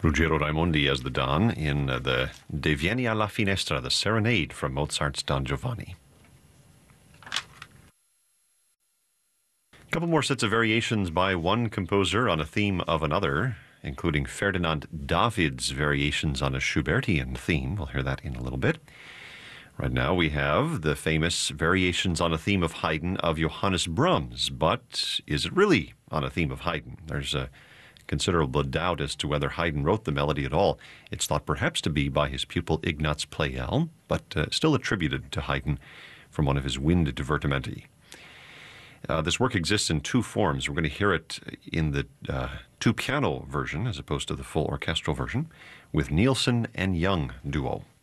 Ruggiero Raimondi as the Don in the De Vieni alla Finestra, the Serenade from Mozart's Don Giovanni. A couple more sets of variations by one composer on a theme of another, including Ferdinand David's variations on a Schubertian theme. We'll hear that in a little bit. Right now we have the famous variations on a theme of Haydn of Johannes Brahms, but is it really on a theme of Haydn? There's a considerable doubt as to whether Haydn wrote the melody at all. It's thought perhaps to be by his pupil Ignaz Pleyel, but still attributed to Haydn from one of his wind divertimenti. This work exists in two forms. We're going to hear it in the two-piano version as opposed to the full orchestral version with Nielsen and Young duo.